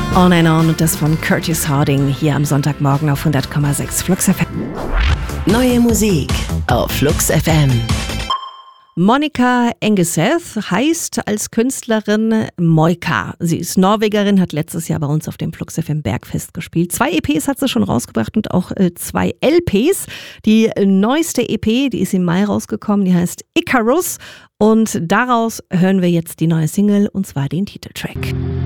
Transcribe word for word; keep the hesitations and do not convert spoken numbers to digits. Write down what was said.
On and On und das von Curtis Harding hier am Sonntagmorgen auf hundert Komma sechs Flux F M. Neue Musik auf Flux F M. Monica Engeseth heißt als Künstlerin Moika. Sie ist Norwegerin, hat letztes Jahr bei uns auf dem Flux F M Bergfest gespielt. Zwei E Ps hat sie schon rausgebracht und auch äh, zwei L Ps. Die neueste E P, die ist im Mai rausgekommen, die heißt Icarus. Und daraus hören wir jetzt die neue Single, und zwar den Titeltrack.